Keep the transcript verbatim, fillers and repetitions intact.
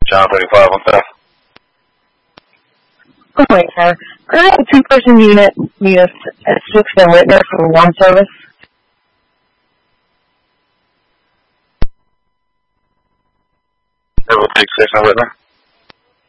John thirty-five on staff. Good morning, sir. I have a two-person unit need a assist and witness for one service. Level six, six and witness.